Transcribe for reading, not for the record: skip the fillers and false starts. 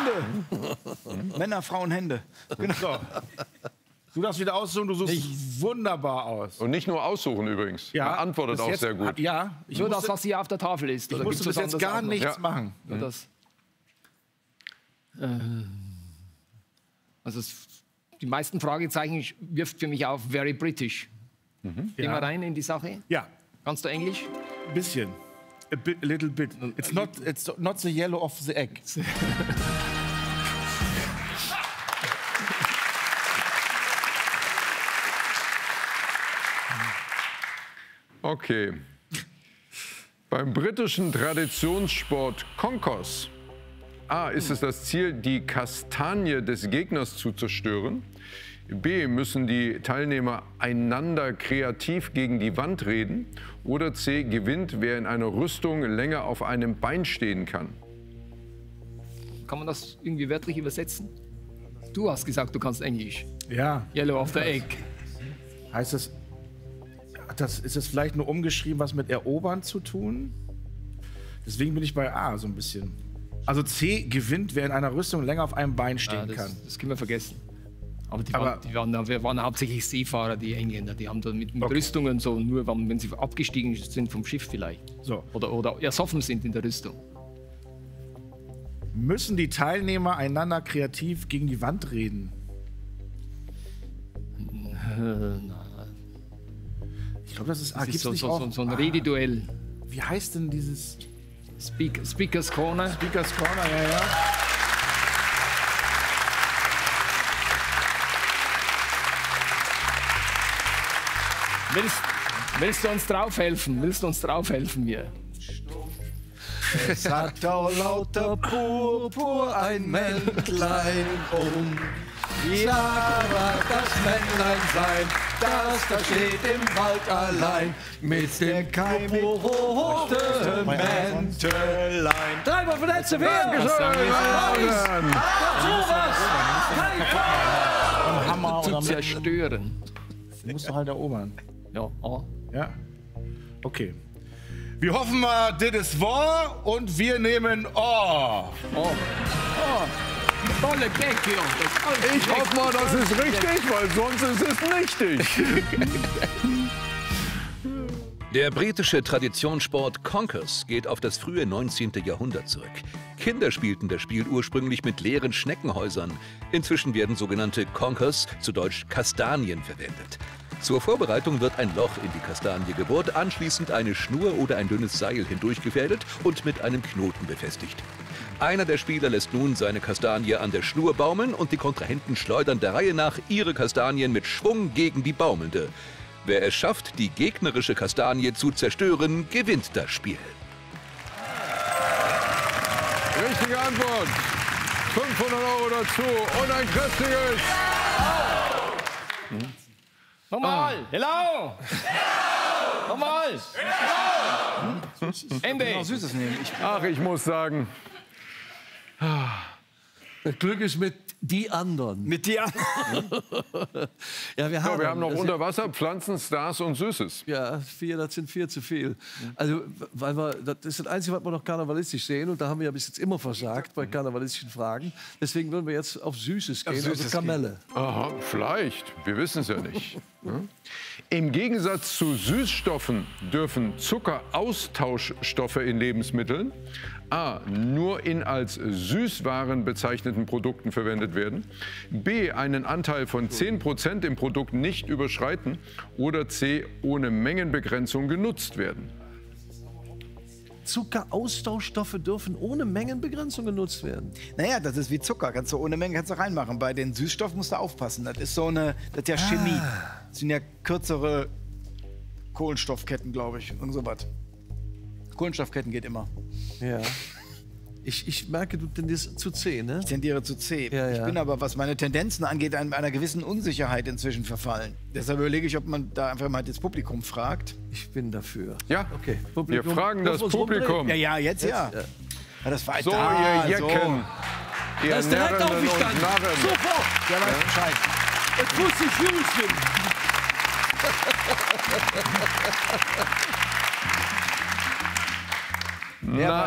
Hände. Männer, Frauen, Hände. Genau. So. Du darfst wieder aussuchen, du suchst wunderbar aus. Und nicht nur aussuchen übrigens. Ja, Man antwortet bis auch jetzt, sehr gut. Ja, Nur das, was hier auf der Tafel ist. ich musste bis jetzt gar nichts machen. Nur das. Also die meisten Fragezeichen wirft für mich auf very British. Gehen wir rein in die Sache. Ja, Kannst du Englisch? ein bisschen. A little bit. It's not the yellow of the egg. Okay. Beim britischen Traditionssport Konkos A. Ist es das Ziel, die Kastanie des Gegners zu zerstören? B. Müssen die Teilnehmer einander kreativ gegen die Wand reden? Oder C. Gewinnt, wer in einer Rüstung länger auf einem Bein stehen kann? Kann man das irgendwie wörtlich übersetzen? Du hast gesagt, du kannst Englisch. Ja. Yellow of the egg. Heißt es, ist es vielleicht nur umgeschrieben, was mit erobern zu tun? Deswegen bin ich bei A so ein bisschen. Also C, gewinnt, wer in einer Rüstung länger auf einem Bein stehen kann. Das können wir vergessen. Aber wir waren hauptsächlich Seefahrer, die Engländer. Die haben da mit Rüstungen so, nur wenn sie abgestiegen sind vom Schiff vielleicht. So. Oder ersoffen sind in der Rüstung. Müssen die Teilnehmer einander kreativ gegen die Wand reden? Ich glaube, das ist A. Das Gibt's ist nicht so auch, ein Rededuell. Wie heißt denn dieses Speakers Corner. Speakers Corner? Ja, ja. Willst du uns draufhelfen? Willst du uns draufhelfen hier? Es hat auch lauter Purpur ein Mäntlein um. Ja, mag das Männlein sein, das da steht im Wald allein mit dem purpurroten Mäntelein. Dreimal von letzter Hammer Zu oder zerstören. musst du halt erobern. Ja, Ja. Okay. Wir hoffen mal, das ist wahr und wir nehmen O. tolle Gag hier. Ich hoffe mal, das ist richtig, weil sonst ist es nichtig. Der britische Traditionssport Conkers geht auf das frühe 19. Jahrhundert zurück. Kinder spielten das Spiel ursprünglich mit leeren Schneckenhäusern. Inzwischen werden sogenannte Conkers, zu Deutsch Kastanien, verwendet. Zur Vorbereitung wird ein Loch in die Kastanie gebohrt, anschließend eine Schnur oder ein dünnes Seil hindurchgefädelt und mit einem Knoten befestigt. Einer der Spieler lässt nun seine Kastanie an der Schnur baumeln und die Kontrahenten schleudern der Reihe nach ihre Kastanien mit Schwung gegen die baumelnde. Wer es schafft, die gegnerische Kastanie zu zerstören, gewinnt das Spiel. Richtige Antwort. 500 € dazu und ein kräftiges. Nochmal. Hello. Nochmal. Ende. Süßes nehmen. Ach, ich muss sagen, Das Glück ist mit die anderen. Mit dir. Ja, wir wir haben noch das- Unterwasser, Pflanzen, Stars und Süßes. Ja, 4, das sind 4 zu viel. Also, weil das ist das Einzige, was wir noch karnevalistisch sehen. Und da haben wir ja bis jetzt immer versagt bei karnevalistischen Fragen. Deswegen würden wir jetzt auf Süßes gehen, Süßes also Kamelle. Aha, vielleicht. Wir wissen es ja nicht. Hm? Im Gegensatz zu Süßstoffen dürfen Zuckeraustauschstoffe in Lebensmitteln A. nur in als Süßwaren bezeichneten Produkten verwendet werden, B. einen Anteil von 10% im Produkt nicht überschreiten oder C. ohne Mengenbegrenzung genutzt werden. Zuckeraustauschstoffe dürfen ohne Mengenbegrenzung genutzt werden. Naja, das ist wie Zucker. Kannst du ohne Menge kannst du reinmachen. Bei den Süßstoffen musst du aufpassen. Das ist das ist ja Chemie. Das sind ja kürzere Kohlenstoffketten, glaube ich. Und so was. Kohlenstoffketten geht immer. Ja. Ich merke, du tendierst zu C, ne? Ich tendiere zu C. Ja, Ich ja. bin aber, was meine Tendenzen angeht, einer gewissen Unsicherheit inzwischen verfallen. Deshalb überlege ich, ob man da einfach mal das Publikum fragt. Ich bin dafür. Ja, Okay. wir fragen das Dürfen wir uns Publikum. rumdrehen? Ja, jetzt ja. Ja. Ja, das war So, da, ihr Jecken, ihr Da ist direkt Närrinnen und aufgestanden. Narren. Sofort. Der weiß Bescheid. Jetzt muss ich Füßchen. Na,